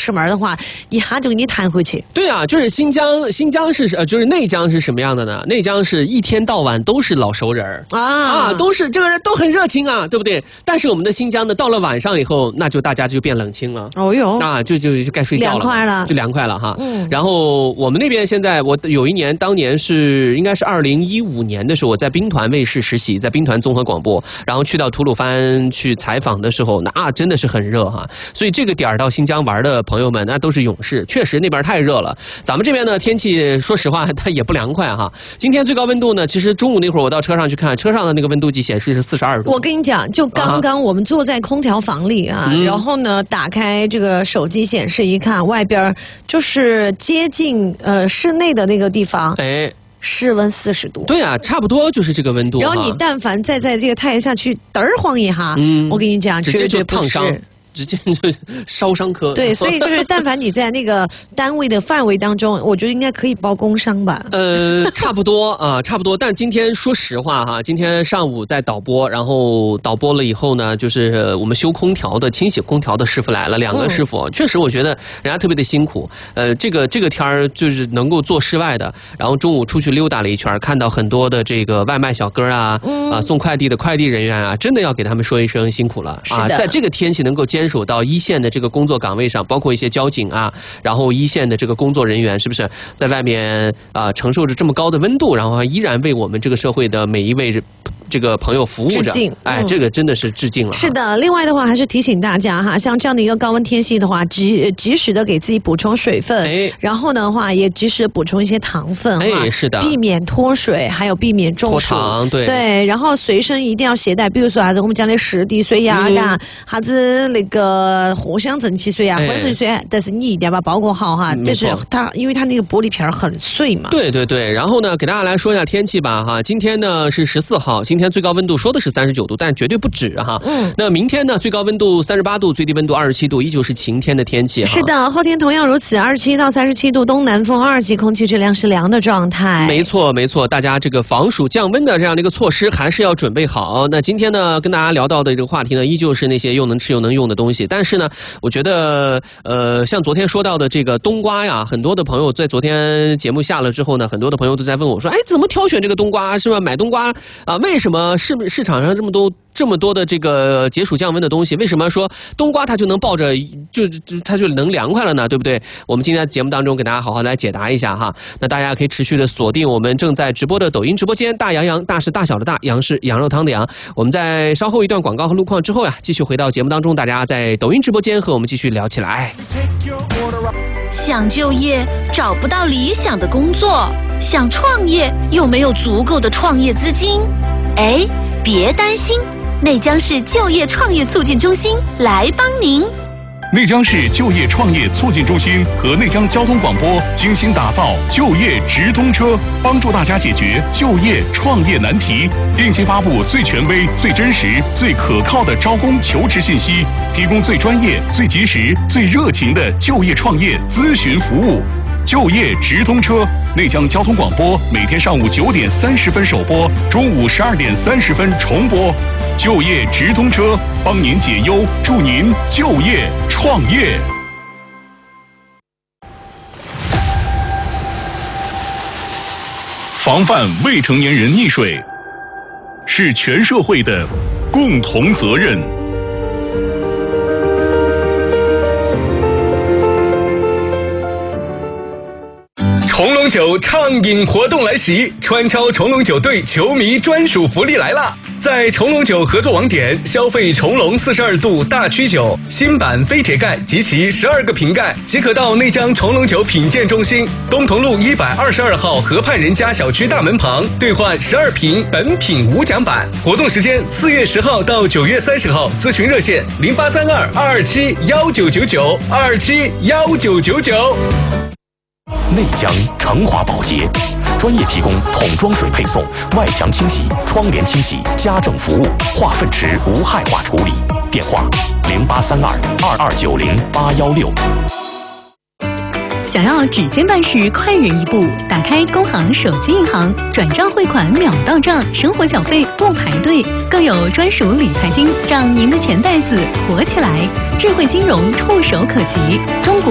石门的话，一下就给你弹回去。 对啊，就是新疆是就是内江是什么样的呢？内江是一天到晚都是老熟人都是这个人都很热情啊，对不对？但是我们的新疆呢，到了晚上以后，那就大家就变冷清了。 哦哟， 就该睡觉了，就凉快了哈。然后我们那边现在，我有一年，当年应该是2015年的时候，我在兵团卫视实习，在兵团综合广播，然后去到吐鲁番去采访的时候，那真的是很热哈。所以这个点儿到新疆玩的朋友们，那都是勇士，确实那边太热了。咱们这边呢，天气说实话它也不凉快哈。今天最高温度呢，其实中午那会儿我到车上去看，车上的那个温度计显示是42度。 我跟你讲，就刚刚我们坐在空调房里然后呢，打开这个手机显示一看，外边就是接近室内的那个地方，室温40度。 对啊，差不多就是这个温度。 然后你但凡再在这个太阳下去嘚儿晃一下，我跟你讲， 直接就烫伤。直接就烧伤科。 对，所以就是但凡你在那个单位的范围当中，我觉得应该可以报工伤吧。 差不多啊，差不多。但今天说实话哈，今天上午在导播，然后导播了以后呢，就是我们修空调的、清洗空调的师傅来了，2个师傅，确实我觉得人家特别的辛苦。这个天儿就是能够做室外的，然后中午出去溜达了一圈，看到很多的这个外卖小哥送快递的快递人员啊，真的要给他们说一声辛苦了啊！在这个天气能够坚守到一线的这个工作岗位上，包括一些交警啊，然后一线的这个工作人员，是不是在外面承受着这么高的温度，然后依然为我们这个社会的每一位这个朋友服务着， 致敬。 这个真的是致敬了。 是的，另外的话还是提醒大家哈，像这样的一个高温天气的话，及时的给自己补充水分，然后的话也及时补充一些糖分是的， 避免脱水，还有避免中暑。对，然后随身一定要携带，比如说啥子我们讲的10滴水呀，啥子那个藿香正气水啊，藿香正气水，但是你一定要把它包裹好哈，就是它，因为它那个玻璃片很碎嘛。 对，然后呢，给大家来说一下天气吧哈，今天呢是14号，今天最高温度说的是39度，但绝对不止哈。那明天呢，最高温度38度，最低温度27度，依旧是晴天的天气。 是的，后天同样如此，27到37度，东南风2级，空气质量是良的状态。 没错，大家这个防暑降温的这样的一个措施还是要准备好。那今天呢，跟大家聊到的这个话题呢，依旧是那些又能吃又能用的东西。但是呢，我觉得像昨天说到的这个冬瓜呀，很多的朋友在昨天节目下了之后呢，很多的朋友都在问我说，怎么挑选这个冬瓜是吧？买冬瓜为什么市场上这么多的这个解暑降温的东西，为什么说冬瓜它就能抱着它就能凉快了呢？对不对？我们今天在节目当中给大家好好来解答一下哈。那大家可以持续的锁定我们正在直播的抖音直播间，大洋洋，大是大小的大，洋是羊肉汤的羊。我们在稍后一段广告和路况之后继续回到节目当中，大家在抖音直播间和我们继续聊起来。 想就业找不到理想的工作，想创业又没有足够的创业资金，别担心，内江市就业创业促进中心来帮您。 内江市就业创业促进中心和内江交通广播精心打造就业直通车，帮助大家解决就业创业难题，定期发布最权威、最真实、最可靠的招工求职信息，提供最专业、最及时、最热情的就业创业咨询服务。就业直通车，内江交通广播每天上午9点30分首播，中午12点30分重播。就业直通车，帮您解忧，助您就业创业。防范未成年人溺水，是全社会的共同责任。 重龙酒畅饮活动来袭，川超重龙酒队球迷专属福利来了！在重龙酒合作网点消费重龙42度大曲酒新版飞铁盖及其12个瓶盖，即可到内江重龙酒品鉴中心东同路122号河畔人家小区大门旁兑换12瓶本品无奖版。活动时间4月10号到9月30号，咨询热线0832-227-1999 227-1999。 内江成华保洁专业提供桶装水配送、外墙清洗、窗帘清洗、家政服务、化粪池无害化处理。电话0832-2290-816。 想要指尖办事快人一步，打开工行手机银行，转账汇款秒到账，生活缴费不排队，更有专属理财金，让您的钱袋子活起来。智慧金融触手可及，中国